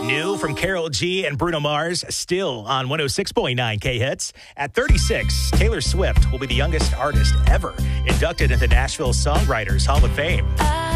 New from Karol G and Bruno Mars, still on 106.9 K-Hits. At 36, Taylor Swift will be the youngest artist ever inducted into the Nashville Songwriters Hall of Fame.